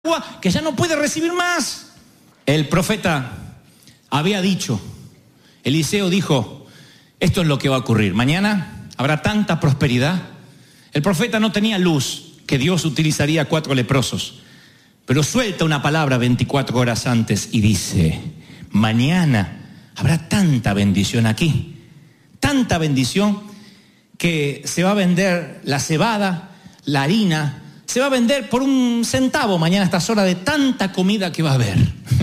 agua que ya no puede recibir más. El profeta había dicho, Eliseo dijo, esto es lo que va a ocurrir. Mañana habrá tanta prosperidad. El profeta no tenía luz, que Dios utilizaría 4 leprosos, pero suelta una palabra 24 horas antes y dice, mañana habrá tanta bendición aquí, tanta bendición que se va a vender la cebada, la harina, se va a vender por 1 centavo mañana a estas horas de tanta comida que va a haber.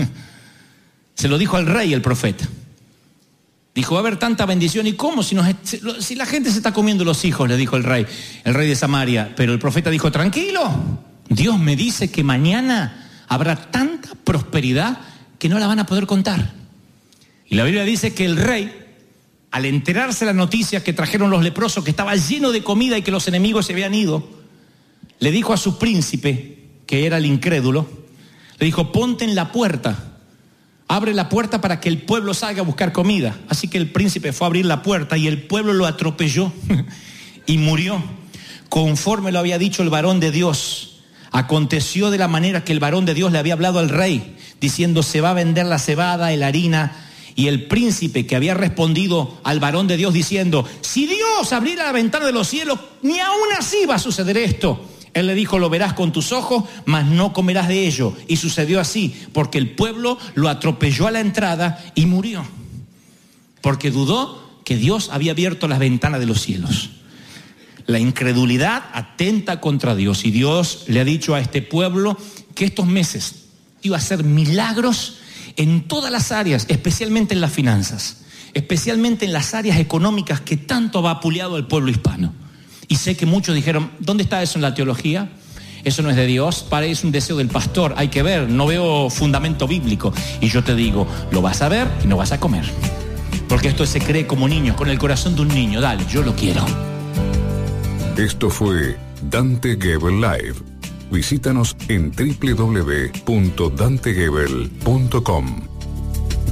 Se lo dijo al rey el profeta. Dijo, va a haber tanta bendición. ¿Y cómo? Si la gente se está comiendo los hijos, le dijo el rey de Samaria. Pero el profeta dijo, tranquilo, Dios me dice que mañana habrá tanta prosperidad que no la van a poder contar. Y la Biblia dice que el rey, al enterarse de la noticia que trajeron los leprosos, que estaba lleno de comida y que los enemigos se habían ido, le dijo a su príncipe, que era el incrédulo, le dijo, ponte en la puerta, abre la puerta para que el pueblo salga a buscar comida. Así que el príncipe fue a abrir la puerta y el pueblo lo atropelló y murió, conforme lo había dicho el varón de Dios. Aconteció de la manera que el varón de Dios le había hablado al rey, diciendo, se va a vender la cebada y la harina. Y el príncipe que había respondido al varón de Dios diciendo, si Dios abriera la ventana de los cielos, ni aún así va a suceder esto. Él le dijo, lo verás con tus ojos, mas no comerás de ello. Y sucedió así, porque el pueblo lo atropelló a la entrada y murió. Porque dudó que Dios había abierto las ventanas de los cielos. La incredulidad atenta contra Dios. Y Dios le ha dicho a este pueblo que estos meses iba a hacer milagros en todas las áreas, especialmente en las finanzas, especialmente en las áreas económicas que tanto ha vapuleado el pueblo hispano. Y sé que muchos dijeron, ¿dónde está eso en la teología? Eso no es de Dios, es un deseo del pastor, hay que ver, no veo fundamento bíblico. Y yo te digo, lo vas a ver y no vas a comer. Porque esto se cree como niño, con el corazón de un niño, dale, yo lo quiero. Esto fue Dante Gebel Live. Visítanos en www.dantegebel.com.